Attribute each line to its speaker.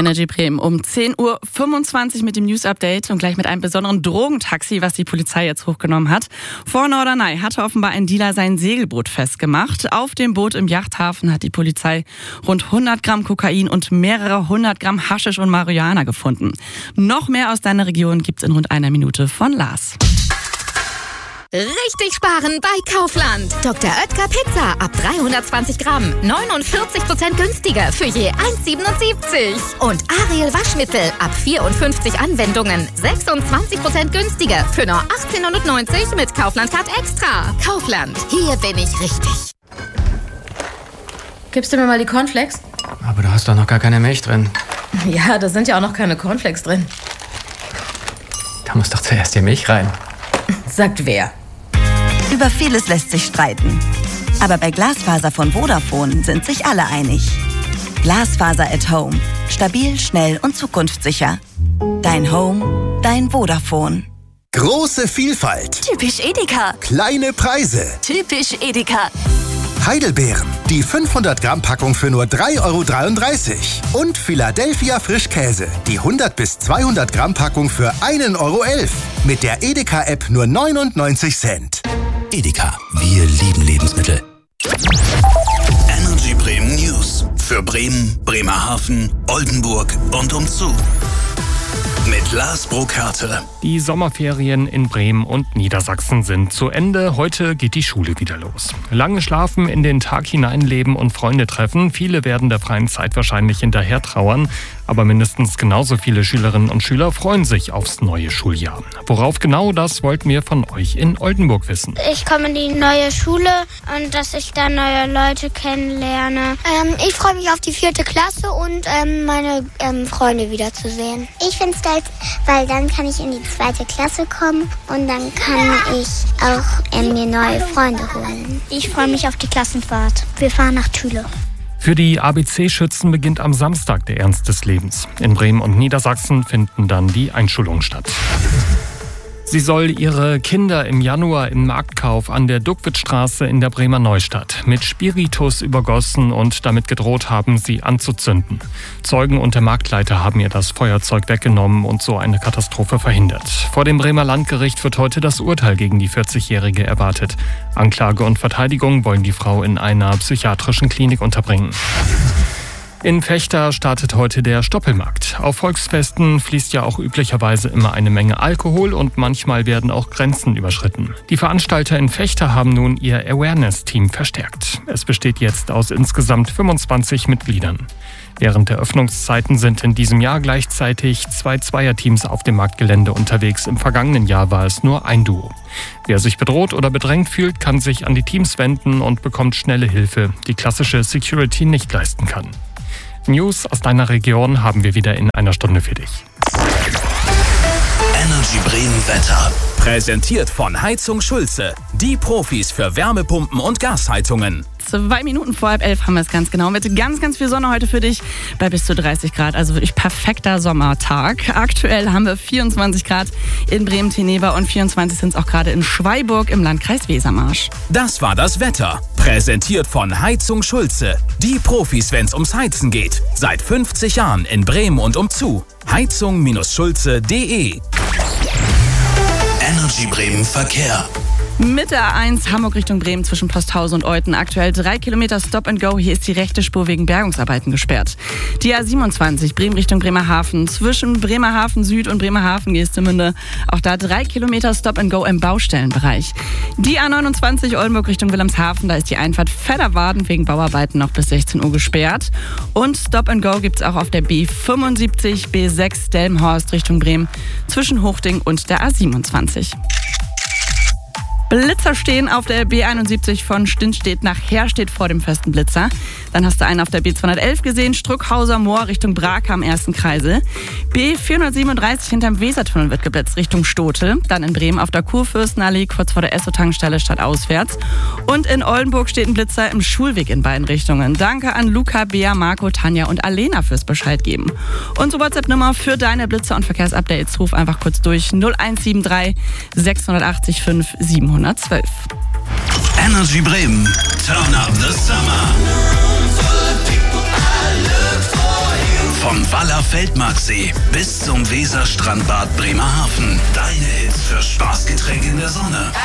Speaker 1: Energy Bremen um 10.25 Uhr mit dem News-Update und gleich mit einem besonderen Drogentaxi, was die Polizei jetzt hochgenommen hat. Vor Norderney hatte offenbar ein Dealer sein Segelboot festgemacht. Auf dem Boot im Yachthafen hat die Polizei rund 100 Gramm Kokain und mehrere 100 Gramm Haschisch und Marihuana gefunden. Noch mehr aus deiner Region gibt's in rund einer Minute von Lars.
Speaker 2: Richtig sparen bei Kaufland. Dr. Oetker Pizza ab 320 Gramm. 49% günstiger für je 1,77. Und Ariel Waschmittel ab 54 Anwendungen. 26% günstiger für nur 18,90 mit Kaufland Card Extra. Kaufland, hier bin ich richtig.
Speaker 3: Gibst du mir mal die Cornflakes?
Speaker 4: Aber da hast doch noch gar keine Milch drin.
Speaker 3: Ja, da sind ja auch noch keine Cornflakes drin.
Speaker 4: Da muss doch zuerst die Milch rein.
Speaker 3: Sagt wer?
Speaker 5: Über vieles lässt sich streiten. Aber bei Glasfaser von Vodafone sind sich alle einig. Glasfaser at Home. Stabil, schnell und zukunftssicher. Dein Home, dein Vodafone.
Speaker 6: Große Vielfalt.
Speaker 5: Typisch Edeka.
Speaker 6: Kleine Preise.
Speaker 5: Typisch Edeka.
Speaker 6: Heidelbeeren. Die 500 Gramm Packung für nur 3,33 €. Und Philadelphia Frischkäse. Die 100 bis 200 Gramm Packung für 1,11 €. Mit der Edeka-App nur 99 Cent.
Speaker 7: Edeka. Wir lieben Lebensmittel. Energy Bremen News. Für Bremen, Bremerhaven, Oldenburg und umzu. Mit Lars Burkhardt.
Speaker 8: Die Sommerferien in Bremen und Niedersachsen sind zu Ende. Heute geht die Schule wieder los. Lange schlafen, in den Tag hineinleben und Freunde treffen. Viele werden der freien Zeit wahrscheinlich hinterher trauern. Aber mindestens genauso viele Schülerinnen und Schüler freuen sich aufs neue Schuljahr. Worauf genau, das wollten wir von euch in Oldenburg wissen.
Speaker 9: Ich komme in die neue Schule und dass ich da neue Leute kennenlerne.
Speaker 10: Ich freue mich auf die 4. Klasse und meine Freunde wiederzusehen.
Speaker 9: Ich finde es geil, weil dann kann ich in die 2. Klasse kommen und dann kann ich auch mir neue Freunde holen.
Speaker 10: Ich freue mich auf die Klassenfahrt. Wir fahren nach Thüle.
Speaker 8: Für die ABC-Schützen beginnt am Samstag der Ernst des Lebens. In Bremen und Niedersachsen finden dann die Einschulungen statt. Sie soll ihre Kinder im Januar im Marktkauf an der Duckwitzstraße in der Bremer Neustadt mit Spiritus übergossen und damit gedroht haben, sie anzuzünden. Zeugen und der Marktleiter haben ihr das Feuerzeug weggenommen und so eine Katastrophe verhindert. Vor dem Bremer Landgericht wird heute das Urteil gegen die 40-Jährige erwartet. Anklage und Verteidigung wollen die Frau in einer psychiatrischen Klinik unterbringen. In Vechta startet heute der Stoppelmarkt. Auf Volksfesten fließt ja auch üblicherweise immer eine Menge Alkohol und manchmal werden auch Grenzen überschritten. Die Veranstalter in Vechta haben nun ihr Awareness-Team verstärkt. Es besteht jetzt aus insgesamt 25 Mitgliedern. Während der Öffnungszeiten sind in diesem Jahr gleichzeitig 2 Zweierteams auf dem Marktgelände unterwegs. Im vergangenen Jahr war es nur ein Duo. Wer sich bedroht oder bedrängt fühlt, kann sich an die Teams wenden und bekommt schnelle Hilfe, die klassische Security nicht leisten kann. News aus deiner Region haben wir wieder in einer Stunde für dich.
Speaker 7: Energy Bremen Wetter.
Speaker 11: Präsentiert von Heizung Schulze. Die Profis für Wärmepumpen und Gasheizungen.
Speaker 1: 2 Minuten vor 10:30 haben wir es ganz genau. Mit ganz, ganz viel Sonne heute für dich bei bis zu 30 Grad. Also wirklich perfekter Sommertag. Aktuell haben wir 24 Grad in Bremen-Teneba und 24 sind es auch gerade in Schweiburg im Landkreis Wesermarsch.
Speaker 11: Das war das Wetter. Präsentiert von Heizung Schulze. Die Profis, wenn es ums Heizen geht. Seit 50 Jahren in Bremen und umzu. Heizung-schulze.de.
Speaker 7: Energy Bremen Verkehr.
Speaker 1: Mit der A1 Hamburg Richtung Bremen zwischen Posthausen und Euthen aktuell 3 Kilometer Stop and Go. Hier ist die rechte Spur wegen Bergungsarbeiten gesperrt. Die A27 Bremen Richtung Bremerhaven zwischen Bremerhaven Süd und Bremerhaven Geestemünde. Auch da 3 Kilometer Stop and Go im Baustellenbereich. Die A29 Oldenburg Richtung Wilhelmshaven, da ist die Einfahrt Vedderwaden wegen Bauarbeiten noch bis 16 Uhr gesperrt. Und Stop and Go gibt es auch auf der B75 B6 Delmenhorst Richtung Bremen zwischen Hochding und der A27. Blitzer stehen auf der B71 von Stinnstedt nach Herstedt vor dem festen Blitzer. Dann hast du einen auf der B211 gesehen, Struckhauser Moor Richtung Brake am ersten Kreisel. B437 hinterm Wesertunnel wird geblitzt Richtung Stote. Dann in Bremen auf der Kurfürstenallee kurz vor der Esso-Tankstelle stadtauswärts. Und in Oldenburg steht ein Blitzer im Schulweg in beiden Richtungen. Danke an Luca, Bea, Marco, Tanja und Alena fürs Bescheid geben. Unsere WhatsApp-Nummer für deine Blitzer- und Verkehrsupdates, ruf einfach kurz durch 0173 680 5 712.
Speaker 7: Energy Bremen. Turn up the summer. Vom Waller Feldmarksee bis zum Weserstrandbad Bremerhaven. Deine